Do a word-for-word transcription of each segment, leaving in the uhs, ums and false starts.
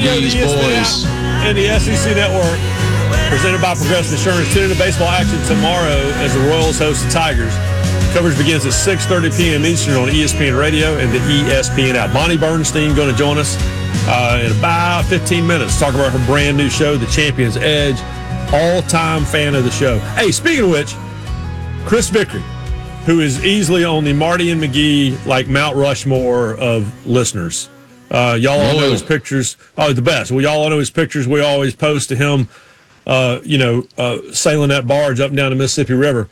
McGee's boys. And the S E C Network, presented by Progressive Insurance. Tune into baseball action tomorrow as the Royals host the Tigers. Coverage begins at six thirty p.m. Eastern on E S P N Radio and the E S P N app. Bonnie Bernstein going to join us uh, in about fifteen minutes. Talk about her brand new show, The Champion's Edge. All-time fan of the show. Hey, speaking of which, Chris Vickery, who is easily on the Marty and McGee, like Mount Rushmore of listeners. Uh, y'all all know his pictures. Oh, the best. We all know his pictures. We always post to him, uh, you know, uh, sailing that barge up and down the Mississippi River.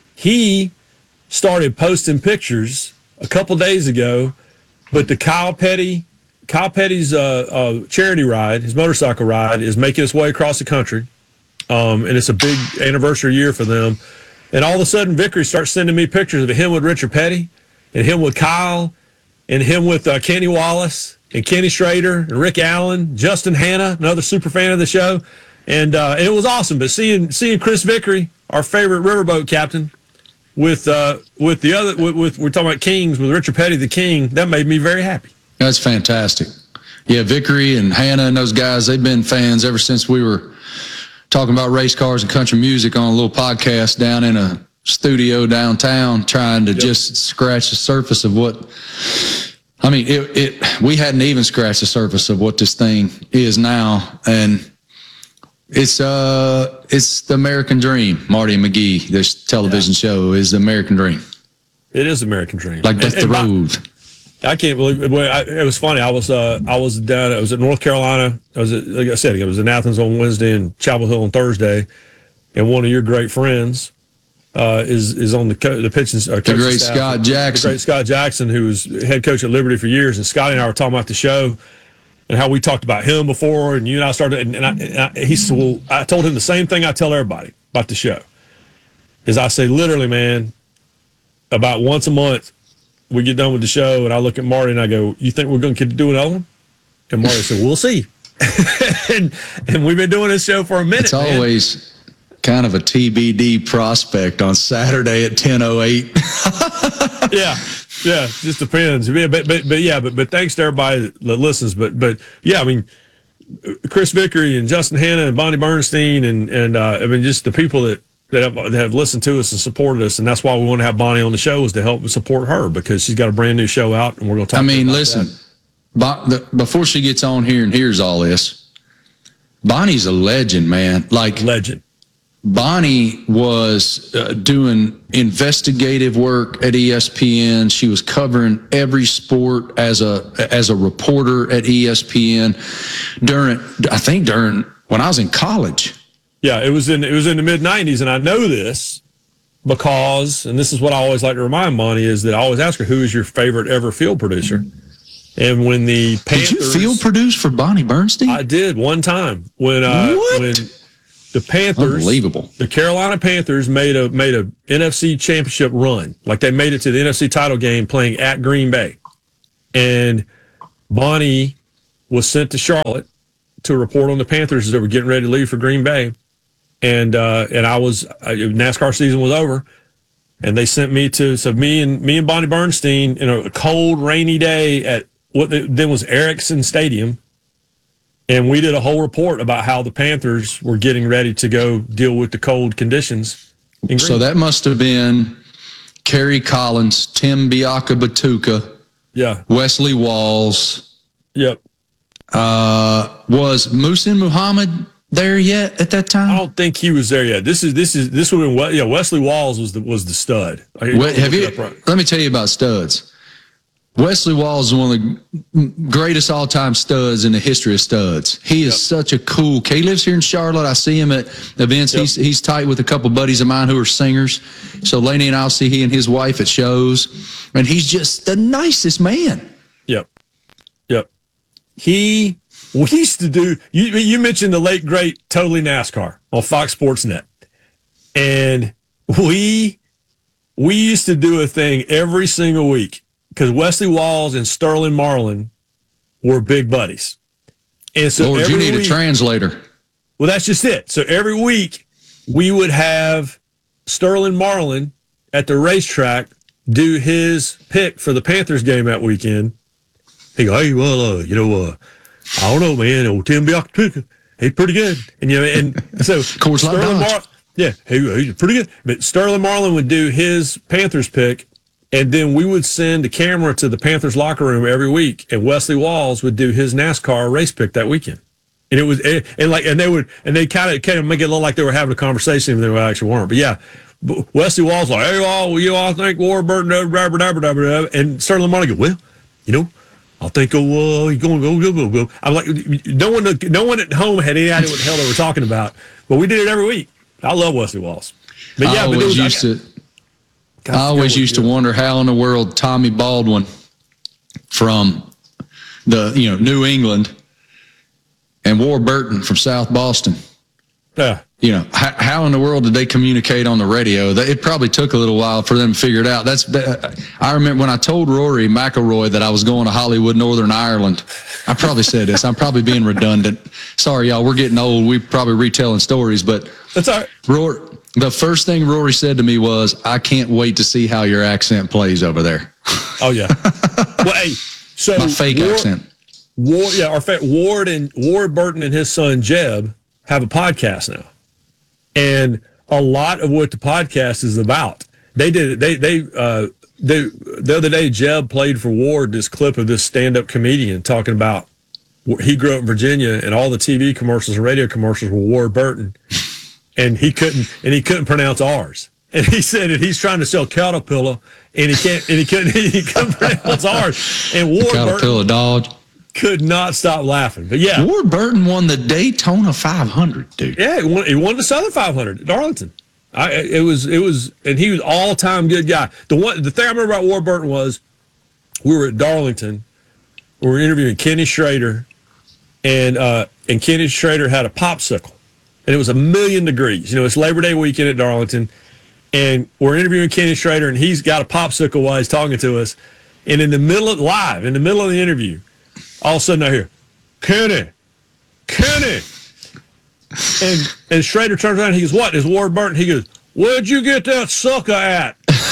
He started posting pictures a couple days ago, but the Kyle Petty, Kyle Petty's uh, uh, charity ride, his motorcycle ride, is making its way across the country, um, and it's a big anniversary year for them. And all of a sudden, Vickery starts sending me pictures of him with Richard Petty, and him with Kyle, and him with uh, Kenny Wallace, and Kenny Schrader, and Rick Allen, Justin Hanna, another super fan of the show. And, uh, and it was awesome. But seeing seeing Chris Vickery, our favorite riverboat captain, with uh, with the other, with, with we're talking about Kings, with Richard Petty, the King, that made me very happy. That's fantastic. Yeah, Vickery and Hanna and those guys, they've been fans ever since we were talking about race cars and country music on a little podcast down in a studio downtown, trying to yep. just scratch the surface of what, I mean, it, it, we hadn't even scratched the surface of what this thing is now. And it's, uh, it's the American dream. Marty and McGee, this television yeah. show is the American dream. It is the American dream. Like that's the road. I can't believe it. It was funny. I was uh, I was down. I was at North Carolina. I was at, like I said, I was in Athens on Wednesday and Chapel Hill on Thursday. And one of your great friends uh, is is on the co- the pitching. Uh, the great staff, Scott Jackson. The great Scott Jackson, who was head coach at Liberty for years. And Scotty and I were talking about the show and how we talked about him before. And you and I started. And, and, I, and I, he said, "Well, I told him the same thing I tell everybody about the show. Is I say literally, man, about once a month." We get done with the show, and I look at Marty, and I go, you think we're going to do another one? And Marty said, we'll see. and, and we've been doing this show for a minute, It's man. always kind of a T B D prospect on Saturday at ten oh eight. yeah, yeah, just depends. But, but, but yeah, but, but thanks to everybody that listens. But, but yeah, I mean, Chris Vickery and Justin Hanna and Bonnie Bernstein, and, and uh, I mean, just the people that, That have, that have listened to us and supported us, and that's why we want to have Bonnie on the show, is to help and support her, because she's got a brand new show out, and we're going to talk. I mean, about listen, Bo- the, before she gets on here and hears all this, Bonnie's a legend, man. Like legend. Bonnie was uh, doing investigative work at E S P N. She was covering every sport as a as a reporter at E S P N during, I think during when I was in college. Yeah, it was in it was in the mid nineties, and I know this because, and this is what I always like to remind Bonnie, is that I always ask her, who is your favorite ever field producer? And when the Panthers... Did you field produce for Bonnie Bernstein? I did one time. When uh, what? when the Panthers... Unbelievable. The Carolina Panthers made a made a N F C championship run. Like, they made it to the N F C title game playing at Green Bay. And Bonnie was sent to Charlotte to report on the Panthers as they were getting ready to leave for Green Bay. And uh, and I was uh, NASCAR season was over, and they sent me to so me and me and Bonnie Bernstein in a cold, rainy day at what the, then was Ericsson Stadium, and we did a whole report about how the Panthers were getting ready to go deal with the cold conditions. In so that must have been Kerry Collins, Tim Biaka-Batuka, yeah, Wesley Walls. Yep. Uh, was Muhsin Muhammad there yet at that time? I don't think he was there yet. This is this is this would have been, yeah. Wesley Walls was the was the stud. What, have you? Right. Let me tell you about studs. Wesley Walls is one of the greatest all-time studs in the history of studs. He is yep. such a cool kid. He lives here in Charlotte. I see him at events. Yep. He's he's tight with a couple buddies of mine who are singers. So Laney and I'll see he and his wife at shows, and he's just the nicest man. Yep, yep. He. We used to do, you, you mentioned the late, great Totally NASCAR on Fox Sports Net. And we we used to do a thing every single week because Wesley Walls and Sterling Marlin were big buddies. And so Lord, you need week, a translator. Well, that's just it. So every week we would have Sterling Marlin at the racetrack do his pick for the Panthers game that weekend. He go, hey, well, uh, you know, uh, I don't know, man. Old Tim Biakapuka, he's pretty good. And you know, and so Sterling Mar- yeah, he, he's pretty good. But Sterling Marlin would do his Panthers pick, and then we would send a camera to the Panthers locker room every week, and Wesley Walls would do his NASCAR race pick that weekend. And it was, and, and like, and they would, and they kind of, kind of make it look like they were having a conversation, even though they actually weren't. But yeah, Wesley Walls like, hey, all you all think Warburton, blah, blah, blah, blah, blah, and Sterling Marlin go, well, you know, I think oh, uh, he's going to go, go, go, go. I'm like, no one, no one at home had any idea what the hell they were talking about, but we did it every week. I love Wesley Walls. But yeah, I always but was, used I, to. I always used to wonder how in the world Tommy Baldwin from the you know New England and Warburton from South Boston. Yeah. You know, how, how in the world did they communicate on the radio? It probably took a little while for them to figure it out. That's I remember when I told Rory McIlroy that I was going to Hollywood, Northern Ireland. I probably said this. I'm probably being redundant. Sorry, y'all. We're getting old. We're probably retelling stories, but that's all right. Rory, the first thing Rory said to me was, "I can't wait to see how your accent plays over there." Oh yeah. Well, hey, so my fake Ward, accent. Ward, yeah, our fa- Ward and Ward Burton and his son Jeb have a podcast now. And a lot of what the podcast is about, they did it. They, they, uh, they, the other day, Jeb played for Ward this clip of this stand-up comedian talking about he grew up in Virginia and all the T V commercials and radio commercials were Ward Burton, and he couldn't, and he couldn't pronounce ours. And he said that he's trying to sell Caterpillar, and he can't, and he couldn't, he couldn't pronounce ours. And Ward Caterpillar Burton Dodge could not stop laughing. But yeah, Ward Burton won the Daytona five hundred, dude. Yeah, he won, he won the Southern five hundred at Darlington. I, it was, it was, and he was all time good guy. The one, the thing I remember about Ward Burton was we were at Darlington, we were interviewing Kenny Schrader, and uh, and Kenny Schrader had a popsicle, and it was a million degrees. You know, it's Labor Day weekend at Darlington, and we're interviewing Kenny Schrader, and he's got a popsicle while he's talking to us, and in the middle of live, in the middle of the interview, all of a sudden I hear, Kenny, Kenny. And and Schrader turns around and he goes, what? Is Ward Burton? He goes, where'd you get that sucker at?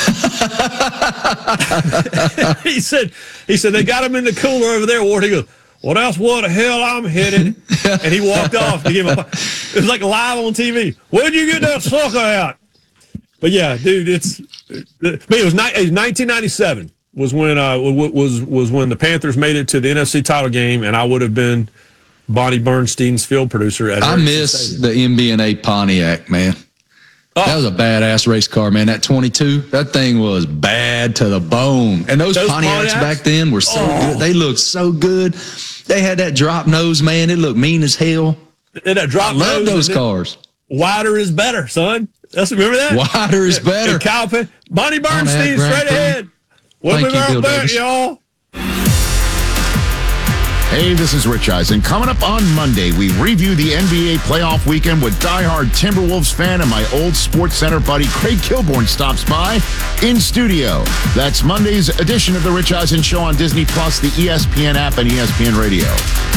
he said, he said, they got him in the cooler over there, Ward. He goes, well, that's what the hell I'm headed. And he walked off to give him a, it was like live on T V. Where'd you get that sucker at? But yeah, dude, it's, it, it was, it was nineteen ninety-seven. Was when uh was was when the Panthers made it to the N F C title game, and I would have been Bonnie Bernstein's field producer at. I miss the M B N A Pontiac, man. Oh. That was a badass race car, man. That twenty-two, that thing was bad to the bone. And those, those Pontiacs, Pontiacs back then were so oh. good. They looked so good. They had that drop nose, man. It looked mean as hell. And that drop I love nose those cars. Wider is better, son. That's remember that. Wider is better. And Kyle Penn, Bonnie Bernstein, straight ahead. We'll be right back, y'all. Hey, this is Rich Eisen. Coming up on Monday, we review the N B A playoff weekend with diehard Timberwolves fan and my old Sports Center buddy Craig Kilborn stops by in studio. That's Monday's edition of the Rich Eisen Show on Disney Plus, the E S P N app, and E S P N Radio.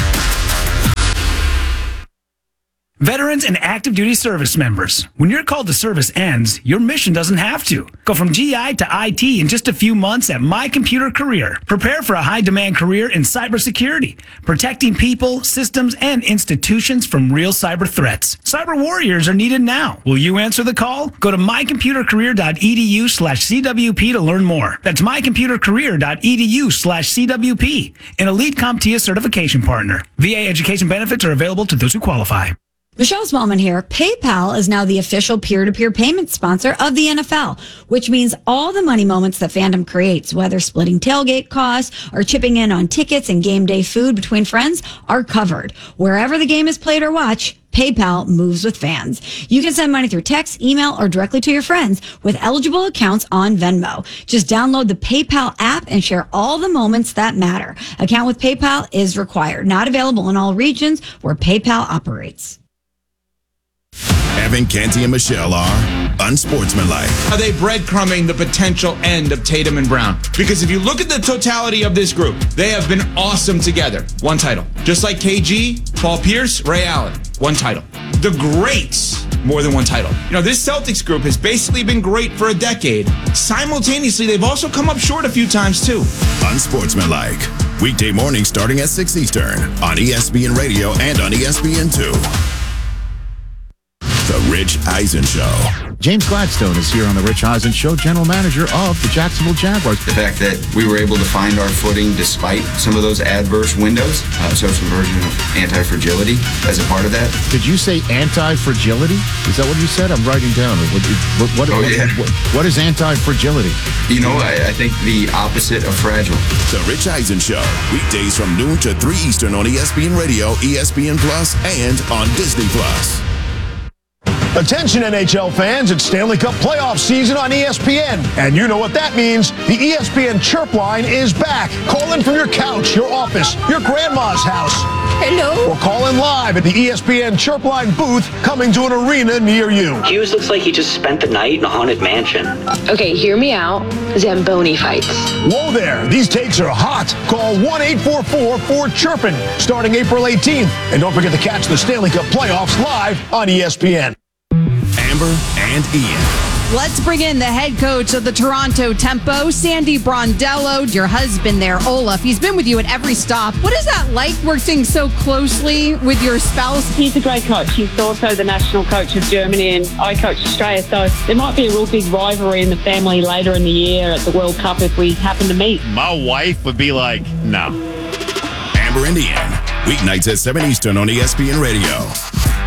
Veterans and active duty service members, when your call to service ends, your mission doesn't have to. Go from G I to I T in just a few months at My Computer Career. Prepare for a high-demand career in cybersecurity, protecting people, systems, and institutions from real cyber threats. Cyber warriors are needed now. Will you answer the call? Go to mycomputercareer.edu slash CWP to learn more. That's mycomputercareer.edu slash CWP, an elite CompTIA certification partner. V A education benefits are available to those who qualify. Michelle Smallman here. PayPal is now the official peer-to-peer payment sponsor of the N F L, which means all the money moments that fandom creates, whether splitting tailgate costs or chipping in on tickets and game day food between friends, are covered. Wherever the game is played or watched, PayPal moves with fans. You can send money through text, email, or directly to your friends with eligible accounts on Venmo. Just download the PayPal app and share all the moments that matter. Account with PayPal is required. Not available in all regions where PayPal operates. Evan, Canty, and Michelle are unsportsmanlike. Are they breadcrumbing the potential end of Tatum and Brown? Because if you look at the totality of this group, they have been awesome together. One title. Just like K G, Paul Pierce, Ray Allen. One title. The greats, more than one title. You know, this Celtics group has basically been great for a decade. Simultaneously, they've also come up short a few times, too. Unsportsmanlike. Weekday morning starting at six Eastern on E S P N Radio and on E S P N two. The Rich Eisen Show. James Gladstone is here on the Rich Eisen Show, general manager of the Jacksonville Jaguars. The fact that we were able to find our footing despite some of those adverse windows, uh, so some version of anti-fragility as a part of that. Did you say anti-fragility? Is that what you said? I'm writing down. What, what, what, Oh, yeah. what, what is anti-fragility? You know, I, I think the opposite of fragile. The Rich Eisen Show. Weekdays from noon to three Eastern on E S P N Radio, E S P N Plus, and on Disney Plus. Attention N H L fans, it's Stanley Cup playoff season on E S P N. And you know what that means. The E S P N Chirp Line is back. Call in from your couch, your office, your grandma's house. Hello. Or call in live at the E S P N Chirp Line booth coming to an arena near you. Hughes looks like he just spent the night in a haunted mansion. Okay, hear me out. Zamboni fights. Whoa there, these takes are hot. Call one eight four four four chirpin starting April eighteenth. And don't forget to catch the Stanley Cup playoffs live on E S P N. Amber and Ian. Let's bring in the head coach of the Toronto Tempo, Sandy Brondello, your husband there, Olaf. He's been with you at every stop. What is that like working so closely with your spouse? He's a great coach. He's also the national coach of Germany, and I coach Australia. So there might be a real big rivalry in the family later in the year at the World Cup if we happen to meet. My wife would be like, no. Amber and Ian. Weeknights at seven Eastern on E S P N Radio.